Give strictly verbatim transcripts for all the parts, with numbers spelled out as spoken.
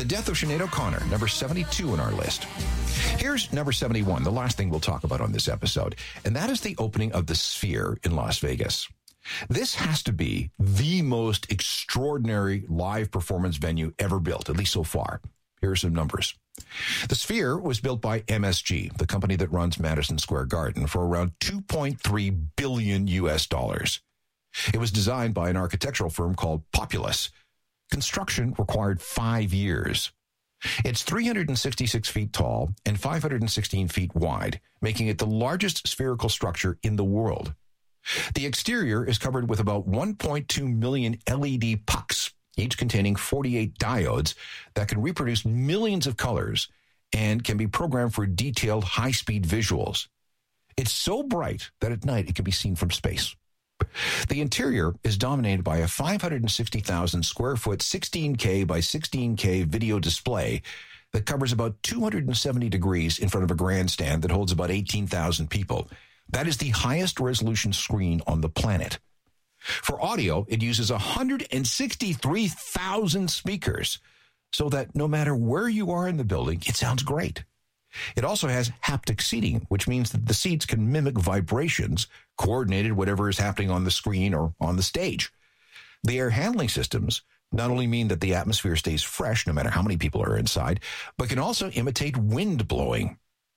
The death of Sinead O'Connor, number seventy-two on our list. Here's number seventy-one, the last thing we'll talk about on this episode, and that is the opening of the Sphere in Las Vegas. This has to be the most extraordinary live performance venue ever built, at least so far. Here are some numbers. The Sphere was built by M S G, the company that runs Madison Square Garden, for around two point three billion U S dollars. It was designed by an architectural firm called Populous. Construction required five years. It's three hundred sixty-six feet tall and five hundred sixteen feet wide, making it the largest spherical structure in the world. The exterior is covered with about one point two million L E D pucks, each containing forty-eight diodes that can reproduce millions of colors and can be programmed for detailed high-speed visuals. It's so bright that at night it can be seen from space. The interior is dominated by a five hundred sixty thousand square foot sixteen K by sixteen K video display that covers about two hundred seventy degrees in front of a grandstand that holds about eighteen thousand people. That is the highest resolution screen on the planet. For audio, it uses one hundred sixty-three thousand speakers, so that no matter where you are in the building, it sounds great. It also has haptic seating, which means that the seats can mimic vibrations, coordinated whatever is happening on the screen or on the stage. The air handling systems not only mean that the atmosphere stays fresh no matter how many people are inside, but can also imitate wind blowing.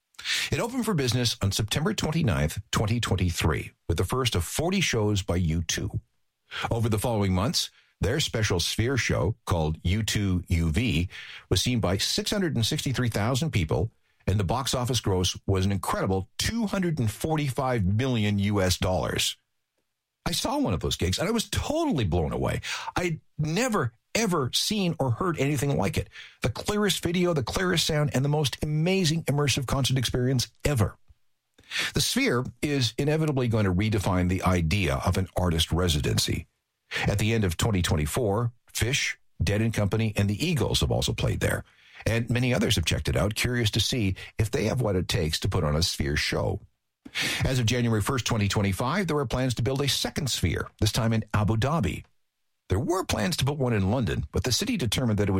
It opened for business on September twenty-ninth, twenty twenty-three, with the first of forty shows by U two. Over the following months, their special Sphere show, called U two U V, was seen by six hundred sixty-three thousand people, and the box office gross was an incredible two hundred forty-five million U S dollars. I saw one of those gigs, and I was totally blown away. I'd never, ever seen or heard anything like it. The clearest video, the clearest sound, and the most amazing immersive concert experience ever. The Sphere is inevitably going to redefine the idea of an artist residency. At the end of twenty twenty-four, Phish, Dead and Company, and the Eagles have also played there. And many others have checked it out, curious to see if they have what it takes to put on a Sphere show. As of January first, twenty twenty-five, there were plans to build a second Sphere, this time in Abu Dhabi. There were plans to put one in London, but the city determined that it would